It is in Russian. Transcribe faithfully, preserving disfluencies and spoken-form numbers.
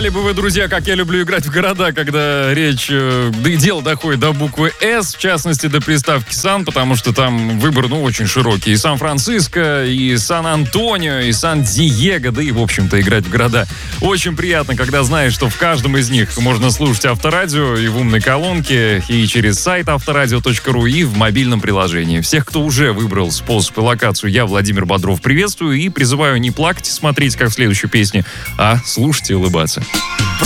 Знали бы вы, друзья, как я люблю играть в города, когда речь, э, да и дело доходит до буквы «С», в частности, до приставки «Сан», потому что там выбор, ну, очень широкий. И Сан-Франциско, и Сан-Антонио, и Сан-Диего, да и, в общем-то, играть в города. Очень приятно, когда знаешь, что в каждом из них можно слушать Авторадио и в умной колонке, и через сайт авторадио точка ру, и в мобильном приложении. Всех, кто уже выбрал способ и локацию, я, Владимир Бодров, приветствую и призываю не плакать и смотреть, как в следующей песне, а слушать и улыбаться.